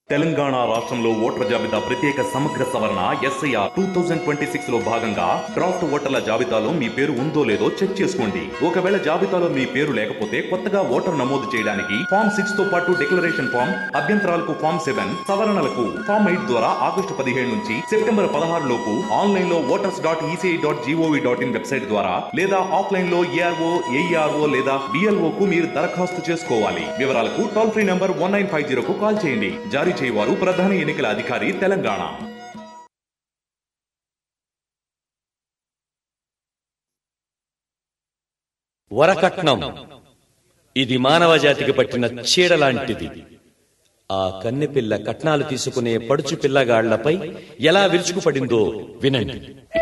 తెలంగాణ రాష్ట్రంలో ఓటర్ల జాబితా ప్రత్యేక సమగ్ర సవరణ SIR 2026 లో భాగంగా డ్రాఫ్ట్ ఓటర్ల జాబితాలో మీ పేరు ఉందో లేదో చెక్ చేసుకోండి. ఒకవేళ జాబితాలో మీ పేరు లేకపోతే కొత్తగా ఓటర్ నమోదు చేయడానికి ఫామ్ 6 తో పాటు డిక్లరేషన్ ఫామ్, అభ్యంతరాలకు ఫామ్ 7, సవరణలకు ఫామ్ 8 ద్వారా ఆగస్టు 17 నుంచి సెప్టెంబర్ 16 లోపు ఆన్లైన్ లో voters.eci.gov.in వెబ్సైట్ ద్వారా లేదా ఆఫ్లైన్ లో ARO, AERO లేదా BLO కు మీరు దరఖాస్తు చేసుకోవాలి. వివరాలకు టోల్ ఫ్రీ నంబర్ 1950 కు కాల్ చేయండి. జారీ చేయవారు ప్రధాన ఎన్నికల అధికారి తెలంగాణ. వరకట్నం ఇది మానవ జాతికి పట్టిన చీడలాంటిది. ఆ కన్నెపిల్ల కట్నాలు తీసుకునే పడుచు పిల్లగాళ్లపై ఎలా విరుచుకుపడిందో వినండి.